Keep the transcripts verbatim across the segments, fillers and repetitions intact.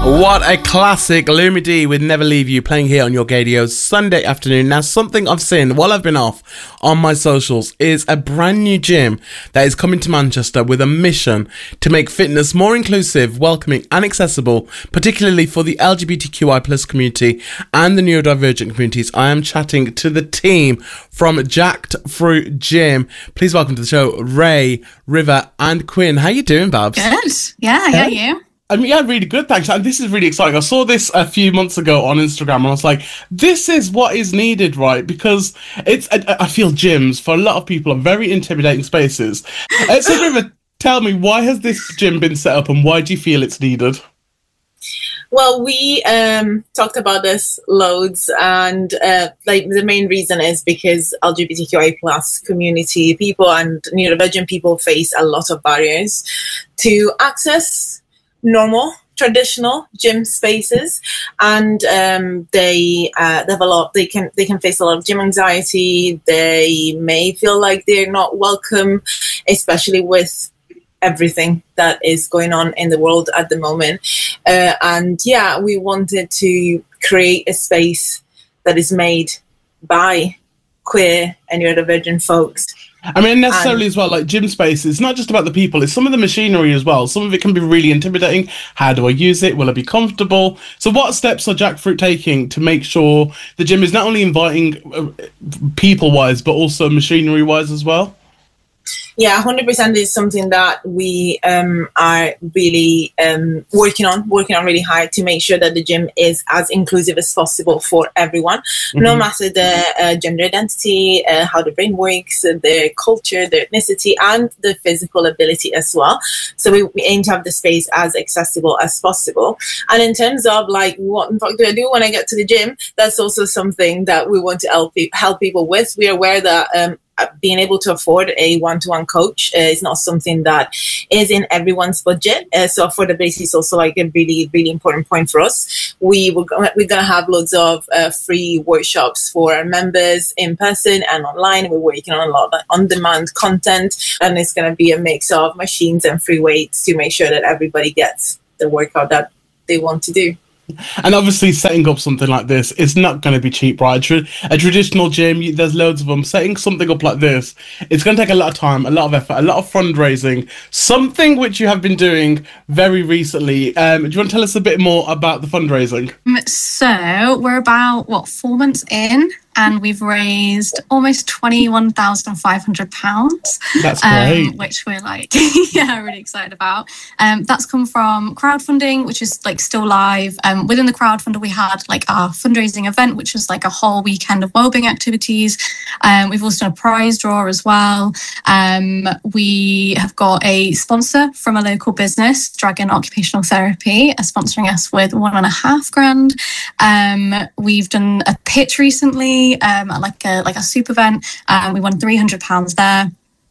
What a classic, Lumidee with Never Leave You, playing here on your Gadio Sunday afternoon. Now, something I've seen while I've been off on my socials is a brand new gym that is coming to Manchester with a mission to make fitness more inclusive, welcoming and accessible, particularly for the L G B T Q I plus community and the neurodivergent communities. I am chatting to the team from Jacked Fruit Gym. Please welcome to the show, Ray, River and Quinn. How you doing, Babs? Good. Yeah, how are you? I mean, yeah, really good, thanks. And this is really exciting. I saw this a few months ago on Instagram and I was like, this is what is needed, right? Because it's, I, I feel gyms, for a lot of people, are very intimidating spaces. Uh, so, River, tell me, why has this gym been set up and why do you feel it's needed? Well, we um, talked about this loads, and uh, like the main reason is because L G B T Q I plus community people and neurodivergent people face a lot of barriers to access normal, traditional gym spaces, and um, they uh, develop. They can they can face a lot of gym anxiety. They may feel like they're not welcome, especially with everything that is going on in the world at the moment. Uh, and yeah, we wanted to create a space that is made by queer and neurodivergent folks. I mean, necessarily and, as well, like gym space, it's not just about the people, it's some of the machinery as well. Some of it can be really intimidating. How do I use it? Will it be comfortable? So what steps are Jacked Fruit taking to make sure the gym is not only inviting uh, people-wise, but also machinery-wise as well? Yeah, one hundred percent is something that we um, are really um, working on, working on really hard to make sure that the gym is as inclusive as possible for everyone, mm-hmm. no matter the uh, gender identity, uh, how the brain works, uh, their culture, their ethnicity, and the physical ability as well. So we, we aim to have the space as accessible as possible. And in terms of like, what in fact do I do when I get to the gym? That's also something that we want to help, help people with. We are aware that um, being able to afford a one-to-one coach uh, is not something that is in everyone's budget. Uh, so affordability is also like a really, really important point for us. We will, we're going to have loads of uh, free workshops for our members in person and online. We're working on a lot of on-demand content, and it's going to be a mix of machines and free weights to make sure that everybody gets the workout that they want to do. And obviously setting up something like this is not going to be cheap, right? Tra- a traditional gym, there's loads of them. Setting something up like this, it's going to take a lot of time, a lot of effort, a lot of fundraising, something which you have been doing very recently. Um, do you want to tell us a bit more about the fundraising? So we're about, what, four months in? And we've raised almost twenty-one thousand five hundred pounds. That's great. Um, which we're like, yeah, really excited about. Um, that's come from crowdfunding, which is like still live. Um, within the crowdfunder, we had like our fundraising event, which was like a whole weekend of wellbeing activities. Um, we've also done a prize draw as well. Um, we have got a sponsor from a local business, Dragon Occupational Therapy, uh, sponsoring us with one and a half grand. Um, we've done a pitch recently. Um, like a like a super event. Um, we won three hundred pounds there.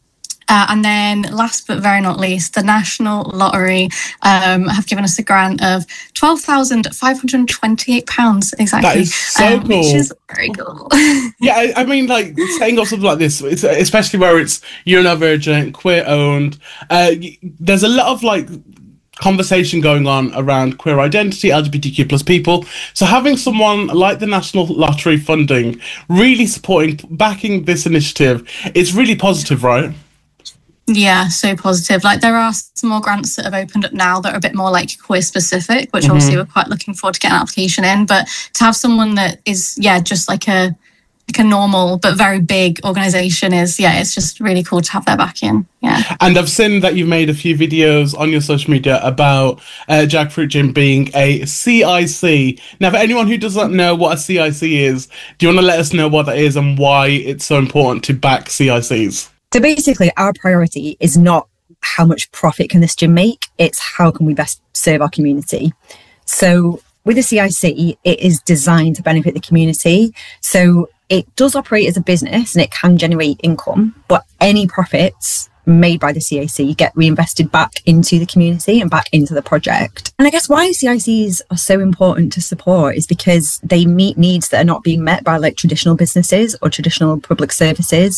Uh, and then last but very not least, the National Lottery um, have given us a grant of twelve thousand five hundred twenty-eight pounds exactly. That is so um, cool. Which is very cool. Yeah, I, I mean, like, setting up something like this, it's, especially where it's neurodivergent, queer-owned, uh, there's a lot of, like, conversation going on around queer identity, L G B T Q plus people. So having someone like the National Lottery funding, really supporting, backing this initiative, is really positive, right? Yeah, so positive. Like there are some more grants that have opened up now that are a bit more like queer specific, which mm-hmm. obviously we're quite looking forward to getting an application in. But to have someone that is, yeah, just like a like a normal but very big organisation is, yeah, it's just really cool to have their back in. Yeah. And I've seen that you've made a few videos on your social media about uh, Jacked Fruit Gym being a C I C. Now, for anyone who doesn't know what a C I C is, do you want to let us know what that is and why it's so important to back C I Cs? So basically, our priority is not how much profit can this gym make, it's how can we best serve our community. So with the C I C, it is designed to benefit the community. So it does operate as a business and it can generate income, but any profits made by the C I C get reinvested back into the community and back into the project. And I guess why C I Cs are so important to support is because they meet needs that are not being met by like traditional businesses or traditional public services.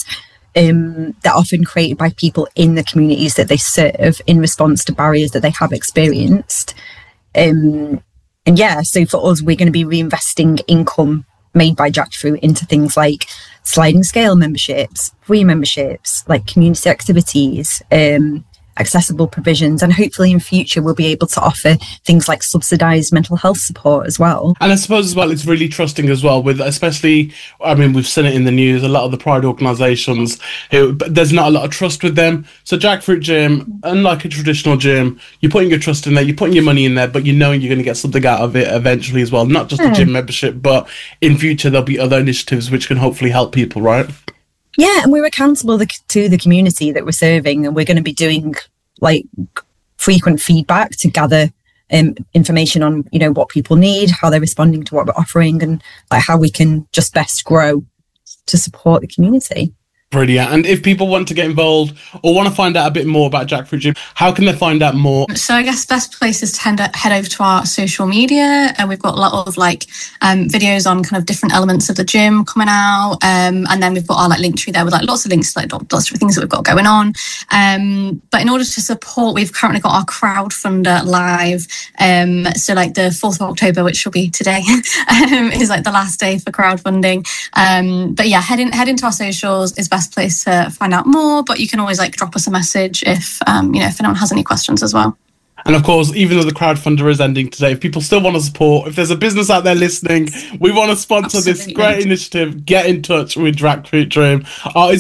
Um, that are often created by people in the communities that they serve in response to barriers that they have experienced. Um, and yeah, so for us, we're going to be reinvesting income made by Jackfruit into things like sliding scale memberships, free memberships, like community activities, um, accessible provisions, and hopefully in future we'll be able to offer things like subsidised mental health support as well. And I suppose as well it's really trusting as well, with especially, I mean, we've seen it in the news, a lot of the pride organisations who, but there's not a lot of trust with them. So Jackfruit Gym, unlike a traditional gym, you're putting your trust in there, you're putting your money in there, but you know you're going to get something out of it eventually as well, not just yeah. the gym membership, but in future there'll be other initiatives which can hopefully help people, right? Yeah, and we're accountable to the community that we're serving, and we're going to be doing like frequent feedback to gather um, information on, you know, what people need, how they're responding to what we're offering, and like how we can just best grow to support the community. Brilliant. And if people want to get involved or want to find out a bit more about Jackfruit Gym, how can they find out more? So I guess best place is to head, head over to our social media, and we've got a lot of like um, videos on kind of different elements of the gym coming out, um, and then we've got our like link tree there with like lots of links to like lots of things that we've got going on. Um, but in order to support, we've currently got our crowdfunder live. Um, so like the fourth of October, which will be today, um, is like the last day for crowdfunding. Um, but yeah, head in, head into our socials is best place to find out more, but you can always like drop us a message if um you know if anyone has any questions as well. And of course, even though the crowdfunder is ending today, if people still want to support, if there's a business out there listening, we want to sponsor Absolutely. This great initiative, get in touch with Jackfruit Gym. Uh,